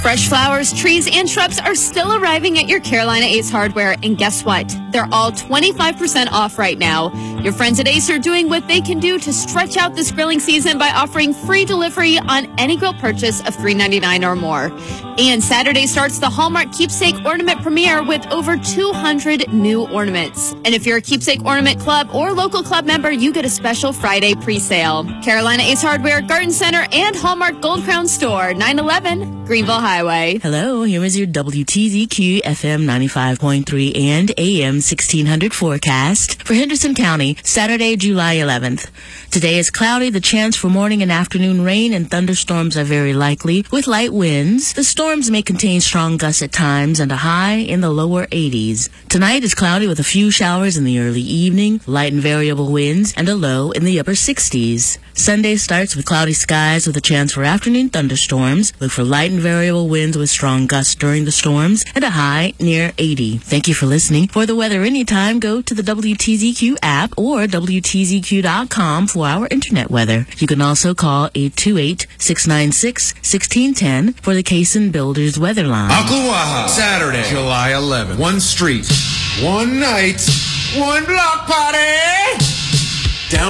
Fresh flowers, trees, and shrubs are still arriving at your Carolina Ace Hardware. And guess what? They're all 25% off right now. Your friends at Ace are doing what they can do to stretch out this grilling season by offering free delivery on any grill purchase of $3.99 or more. And Saturday starts the Hallmark Keepsake Ornament Premiere with over 200 new ornaments. And if you're a Keepsake Ornament Club or local club member, you get a special Friday pre-sale. Carolina Ace Hardware, Garden Center, and Hallmark Gold Crown Store, 911 Greenville Highway. Hello, here is your WTZQ FM 95.3 and AM 1600 forecast for Henderson County, Saturday, July 11th. Today is cloudy. The chance for morning and afternoon rain and thunderstorms are very likely with light winds. The storms may contain strong gusts at times and a high in the lower 80s. Tonight is cloudy with a few showers in the early evening, light and variable winds, and a low in the upper 60s. Sunday starts with cloudy skies with a chance for afternoon thunderstorms. Look for light and variable winds with strong gusts during the storms and a high near 80. Thank you for listening. For the weather anytime, go to the WTZQ app or WTZQ.com for our internet weather. You can also call 828-696-1610 for the Cason Builders weather line. Ocklawaha, Saturday, July 11th. One street, one night, one block party.